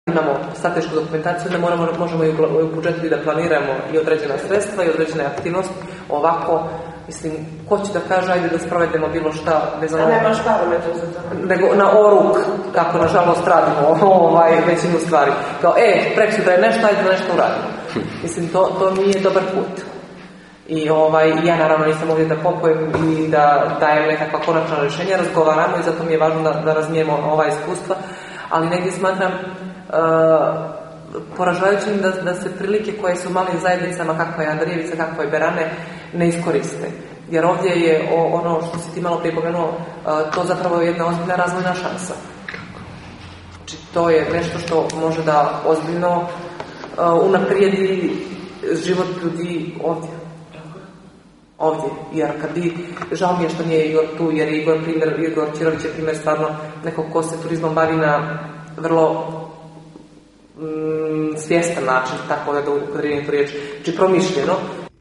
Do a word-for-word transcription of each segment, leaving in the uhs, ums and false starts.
imamo stratešku dokumentaciju, onda moramo, možemo i u budžetu da planiramo i određena sredstva i određene aktivnosti. Ovako, mislim, ko će da kaže, ajde da sprovedemo bilo šta bez ono... A nemaš parametra za to? Nego na oruk, kako nažalost radimo ovaj, većinu stvari. Kao, e, preksu da je nešto, ajde da nešto uradimo. Mislim, to, to nije dobar put. I ovaj, ja naravno nisam ovdje da popujem i da dajem nekakva konačna rješenja, razgovaramo i zato mi je važno da, da razmijemo ova iskustva, ali negdje smatram uh, poražavajućim da, da se prilike koje su u malim zajednicama, kakva je Andrijevica, kakva je Berane, ne iskoriste. Jer ovdje je o, ono što si ti malo prije pomenuo, uh, to zapravo je jedna ozbiljna razvojna šansa. Znači, to je nešto što može da ozbiljno uh, unaprijedi život ljudi ovdje. Ovdje, jer kad bi, žao mi je što nije Igor tu, jer je Igor primjer, Igor Ćirović je primjer stvarno nekog ko se turizmom bavi na vrlo mm, svjestan način, tako da upotrijebim tu riječ, znači promišljeno.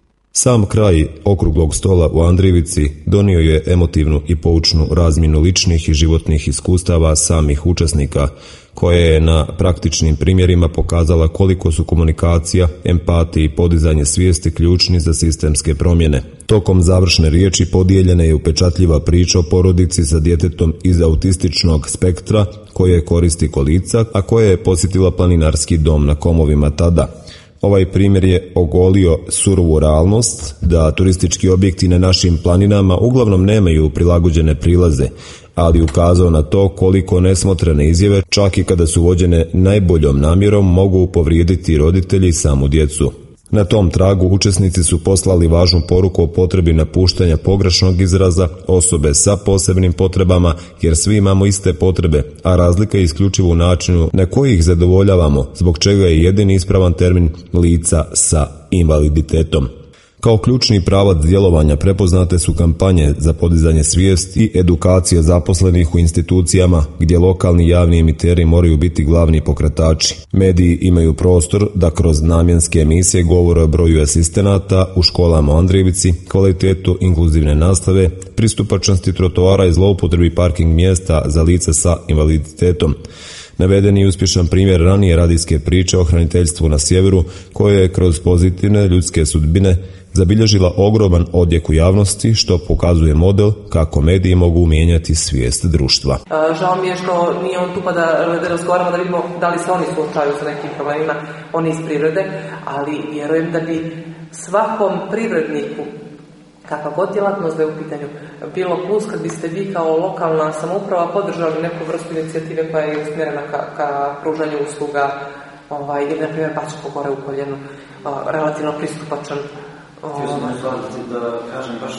Sam kraj okruglog stola u Andrijevici donio je emotivnu i poučnu razmjenu ličnih i životnih iskustava samih učesnika, koje je na praktičnim primjerima pokazala koliko su komunikacija, empatija i podizanje svijesti ključni za sistemske promjene. Tokom završne riječi podijeljena je upečatljiva priča o porodici sa djetetom iz autističnog spektra koje koristi kolica, a koje je posjetila planinarski dom na Komovima tada. Ovaj primjer je ogolio surovu realnost da turistički objekti na našim planinama uglavnom nemaju prilagođene prilaze, ali ukazao na to koliko nesmotrene izjave, čak i kada su vođene najboljom namjerom, mogu povrijediti roditelji i samu djecu. Na tom tragu učesnici su poslali važnu poruku o potrebi napuštanja pogrešnog izraza osobe sa posebnim potrebama, jer svi imamo iste potrebe, a razlika je isključivo u načinu na koji ih zadovoljavamo, zbog čega je jedini ispravan termin lica sa invaliditetom. Kao ključni pravac djelovanja prepoznate su kampanje za podizanje svijesti i edukacija zaposlenih u institucijama gdje lokalni javni emiteri moraju biti glavni pokretači. Mediji imaju prostor da kroz namjenske emisije govore o broju asistenata u školama u Andrijevici, kvalitetu inkluzivne nastave, pristupačnosti trotoara i zloupotrebi parking mjesta za lice sa invaliditetom. Naveden je uspješan primjer ranije radijske priče o hraniteljstvu na sjeveru, koje je kroz pozitivne ljudske sudbine zabilježila ogroman odjek u javnosti, što pokazuje model kako mediji mogu mijenjati svijest društva. Žao mi je što nije on tu pa da, da razgovaramo da vidimo da li se oni suočavaju sa nekim problemima, oni iz privrede, ali vjerujem da bi svakom privredniku, kakva god djelatnost da je u pitanju, bilo plus kad biste vi kao lokalna samouprava podržali neku vrstu inicijative koja je usmjerena ka, ka pružanju usluga, ovaj, ili na primjer baš po gore u koljenu, relativno pristupačan. Htio sam izgledati da kažem baš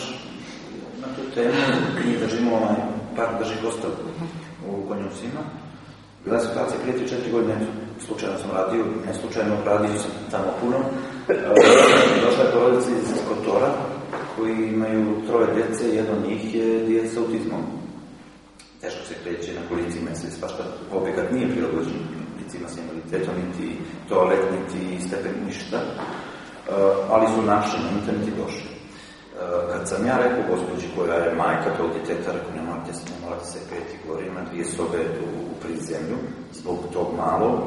na tu temu, mi držimo onaj park drži gosta u Konjucima. Bila je situacija prije tri četiri godine, slučajno sam radio, ne slučajno radio sam tamo puno. Došla je porodica iz Kotora koji imaju troje djece, jedan od njih je djeca s autizmom. Teško se kreće na kolicima, se svašta objekat nije prilagođen licima s invaliditetom, niti toalet, niti stepen, ništa. Uh, ali su našli na internet i došli. Uh, kad sam ja rekao gospođi koja je majka tog djeteta, rekao ne morate se, ne morate se kreti gore, ima dvije sobe tu u prizemlju, zbog tog malo. Uh,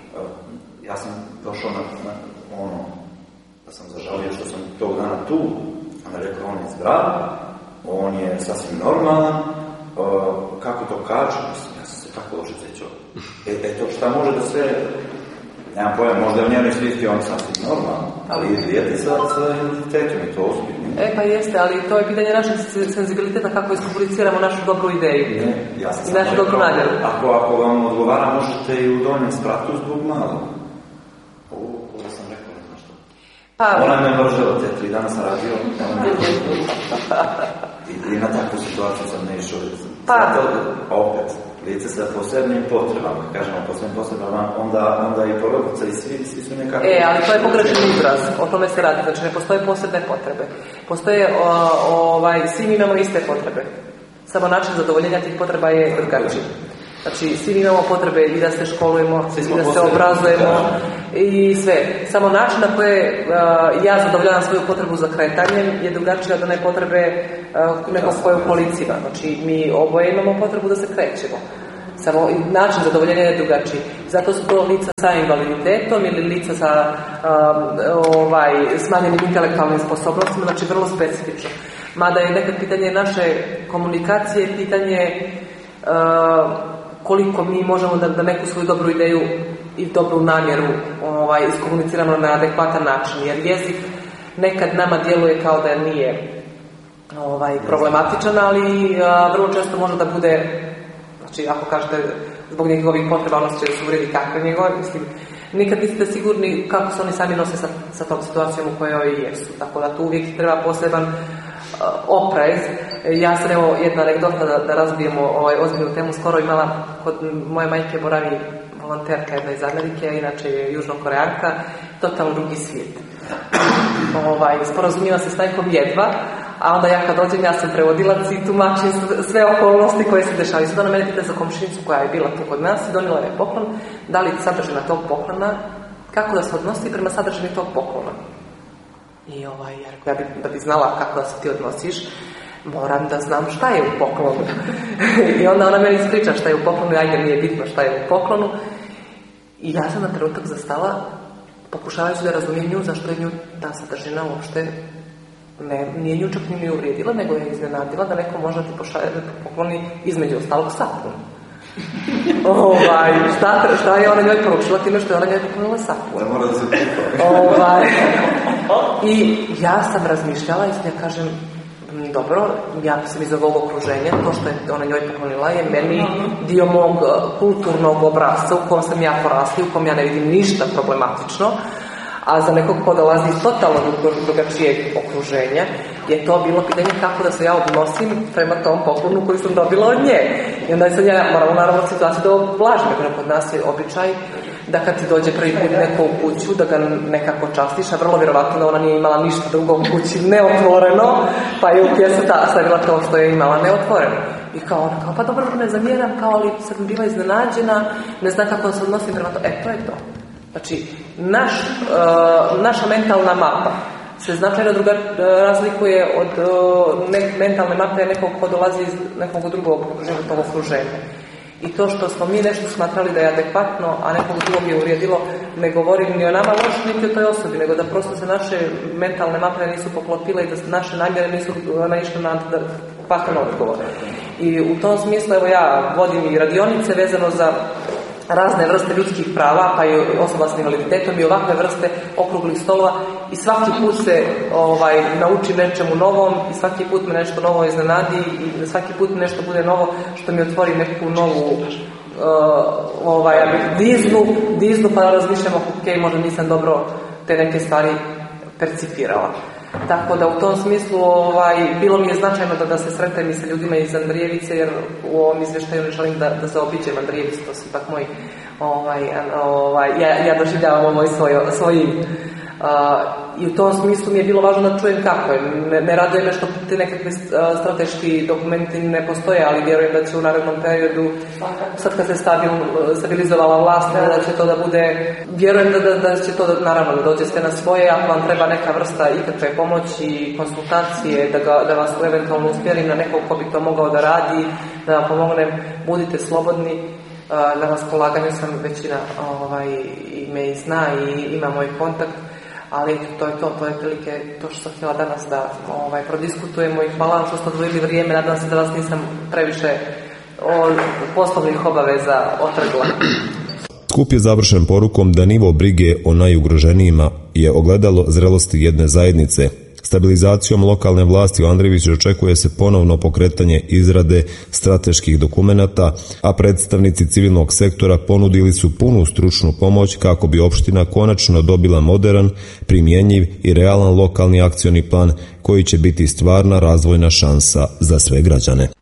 ja sam došao na, na ono, da sam zažalio što sam tog dana tu, ona rekao on je zdrav, on je sasvim normalan, uh, kako to kaže, ja sam se tako loše zećao. E, eto, šta može da sve... Nemam pojma, možda u njenoj svijesti on sasvim normalno, ali je dijete sa, sa identitetom i to ozbiljno. E pa jeste, ali to je pitanje našeg senzibiliteta kako iskomuniciramo našu dobru ideju. Ne, ja sam i našu dobru namjeru. Ako, ako vam odgovara, možete i u donjem spratu zbog malo. Ovo, ovo sam rekao, ne znam što. Pa, ona me vržela te tri dana sam radio, i, i na takvu situaciju sam ne išao. Pa, zato, opet. Lice sa posebnim potrebama, kažemo posebnim potrebama, onda, onda i porodica i svi, svi su nekako... E, ali to je pogrešan izraz, o tome se radi, znači ne postoje posebne potrebe. Postoje, o, ovaj, svi mi imamo iste potrebe, samo način zadovoljenja tih potreba je drugačiji. Znači, svi mi imamo potrebe i da se školujemo, i da se obrazujemo, i sve. Samo način na koje uh, ja zadovoljavam svoju potrebu za kretanjem je drugačija od one potrebe uh, nekog koje u kolicima. Znači, mi oboje imamo potrebu da se krećemo. Samo način zadovoljenja je drugačiji. Zato su to lica sa invaliditetom ili lica sa um, ovaj, smanjenim intelektualnim sposobnostima, znači vrlo specifično. Mada je nekad pitanje naše komunikacije, pitanje uh, koliko mi možemo da, da neku svoju dobru ideju i dobru namjeru ovaj, iskomuniciramo na adekvatan način, jer jezik nekad nama djeluje kao da nije ovaj, problematičan, ali a, vrlo često može da bude, znači ako kažete zbog njegovih potreba ono će se uvredi kakve njegove, mislim, nikad niste sigurni kako se oni sami nose sa, sa tom situacijom u kojoj jesu, tako da tu uvijek treba poseban uh, oprez. Ja sam evo jedna anegdota da, da razbijemo ovaj ozbiljnu temu, skoro imala kod moje majke boravi volonterka jedna iz Amerike, inače je južnokoreanka, totalno drugi svijet. Ovaj, sporazumijeva se s majkom jedva, a onda ja kad dođem, ja sam prevodilac i tumačim sve okolnosti koje se dešavaju. Sada ona mene pita za komšinicu koja je bila tu kod nas i donijela je poklon, da li sadržina tog poklona, kako da se odnosi prema sadržini tog poklona. I ovaj, ja rekao, ja bi, da bi znala kako da se ti odnosiš, moram da znam šta je u poklonu. I onda ona meni ispriča šta je u poklonu, ajde nije bitno šta je u poklonu. I ja sam na trenutak zastala, pokušavajući da razumijem nju, zašto je nju ta sadržina uopšte ne, nije nju čak ni uvrijedila, nego je iznenadila da neko može da ti pošalje, da ti pokloni između ostalog sapun. ovaj, šta, šta je ona njoj poručila time što je ona njoj poklonila sapun? Da mora da se pipa. Ovaj, I ja sam razmišljala i ja kažem, dobro, ja sam iz ovog okruženja, to što je ona njoj poklonila je meni dio mog kulturnog obrasca u kom sam ja porasla, u kom ja ne vidim ništa problematično, a za nekog ko dolazi iz totalno drugačijeg okruženja je to bilo pitanje kako da se ja odnosim prema tom poklonu koji sam dobila od nje. I onda sam ja morala naravno situaciju da oblažim, jer kod nas je običaj da kad ti dođe prvi put neko u kuću, da ga nekako častiš, a vrlo vjerovatno da ona nije imala ništa drugo u kući neotvoreno, pa je u pjesu ta stavila to što je imala neotvoreno. I kao ona, kao, pa dobro, ne zamjeram, kao, ali sam bila iznenađena, ne znam kako se odnosim prema to. E, to je to. Znači, naš, uh, naša mentalna mapa se značajno druga razlikuje od uh, ne, mentalne mape nekog ko dolazi iz nekog drugog životnog okruženja. I to što smo mi nešto smatrali da je adekvatno, a nekog drugog je uvrijedilo, ne govorim ni o nama loš, niti o toj osobi, nego da prosto se naše mentalne mape nisu poklopile i da naše namjere nisu naišle na adekvatan odgovor. I u tom smislu, evo ja vodim i radionice vezano za razne vrste ljudskih prava, pa i osoba s invaliditetom i ovakve vrste okruglih stolova i svaki put se ovaj, nauči nečemu novom i svaki put me nešto novo iznenadi i svaki put nešto bude novo što mi otvori neku novu uh, ovaj, diznu, diznu pa razmišljamo, ok, možda nisam dobro te neke stvari percipirala. Tako da u tom smislu ovaj, bilo mi je značajno da, da se sretnem i sa ljudima iz Andrijevice, jer u ovom izvještaju ne želim da, da zaobiđem Andrijevicu, to su ipak moj, ovaj, ovaj, ja, ja doživljavam ovo svoj, svojim. Uh, I u tom smislu mi je bilo važno da čujem kako je. Ne, ne raduje me što ti nekakvi uh, strateški dokumenti ne postoje, ali vjerujem da će u narednom periodu, sad kad se stabil, stabilizovala vlast, da će to da bude, vjerujem da, da, da će to da, naravno da dođe sve na svoje, ako vam treba neka vrsta ikakve pomoći, konsultacije, da, ga, da vas eventualno usmjeri na nekog ko bi to mogao da radi, da vam pomognem, budite slobodni. Uh, na raspolaganju sam, većina ovaj, i me i zna i ima moj kontakt. Ali to je to, to je prilike to što sam htjela danas da ovaj, prodiskutujemo i hvala vam što ste odvojili vrijeme, nadam se da vas nisam previše od poslovnih obaveza otrgla. Skup je završen porukom da nivo brige o najugroženijima je ogledalo zrelosti jedne zajednice. Stabilizacijom lokalne vlasti u Andrijevici očekuje se ponovno pokretanje izrade strateških dokumenata, a predstavnici civilnog sektora ponudili su punu stručnu pomoć kako bi opština konačno dobila moderan, primjenjiv i realan lokalni akcioni plan koji će biti stvarna razvojna šansa za sve građane.